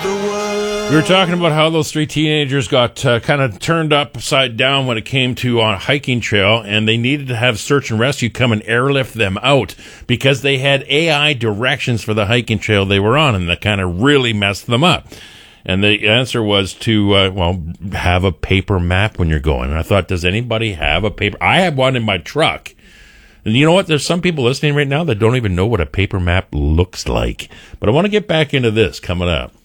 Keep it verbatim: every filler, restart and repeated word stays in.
We were talking about how those three teenagers got uh, kind of turned upside down when it came to on a hiking trail, and they needed to have search and rescue come and airlift them out because they had A I directions for the hiking trail they were on, and that kind of really messed them up. And the answer was to, uh, well, have a paper map when you're going. And I thought, does anybody have a paper? I have one in my truck. And you know what? There's some people listening right now that don't even know what a paper map looks like. But I want to get back into this coming up.